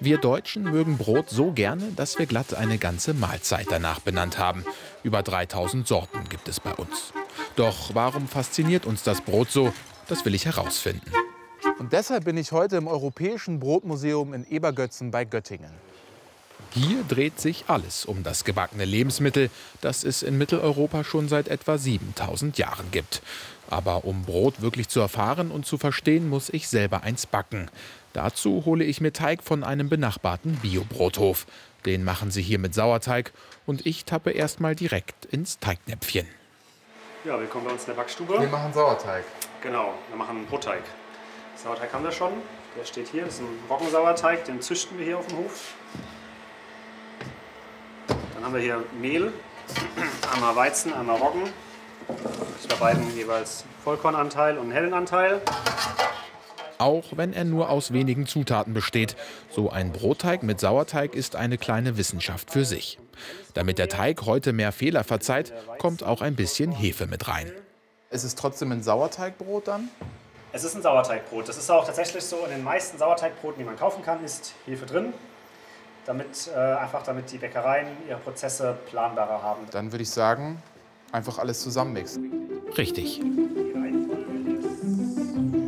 Wir Deutschen mögen Brot so gerne, dass wir glatt eine ganze Mahlzeit danach benannt haben. Über 3000 Sorten gibt es bei uns. Doch warum fasziniert uns das Brot so? Das will ich herausfinden. Und deshalb bin ich heute im Europäischen Brotmuseum in Ebergötzen bei Göttingen. Hier dreht sich alles um das gebackene Lebensmittel, das es in Mitteleuropa schon seit etwa 7000 Jahren gibt. Aber um Brot wirklich zu erfahren und zu verstehen, muss ich selber eins backen. Dazu hole ich mir Teig von einem benachbarten Bio-Brothof. Den machen sie hier mit Sauerteig und ich tappe erst mal direkt ins Teignäpfchen. Ja, willkommen bei uns in der Backstube. Wir machen Sauerteig. Genau, wir machen einen Brotteig. Sauerteig haben wir schon, der steht hier, das ist ein Roggensauerteig, den züchten wir hier auf dem Hof. Dann haben wir hier Mehl, einmal Weizen, einmal Roggen. Bei beiden jeweils Vollkornanteil und einen hellen Anteil. Auch wenn er nur aus wenigen Zutaten besteht. So ein Brotteig mit Sauerteig ist eine kleine Wissenschaft für sich. Damit der Teig heute mehr Fehler verzeiht, kommt auch ein bisschen Hefe mit rein. Ist es trotzdem ein Sauerteigbrot dann? Es ist ein Sauerteigbrot. Das ist auch tatsächlich so, in den meisten Sauerteigbroten, die man kaufen kann, ist Hefe drin. Damit die Bäckereien ihre Prozesse planbarer haben. Dann würde ich sagen, einfach alles zusammenmixen. Richtig.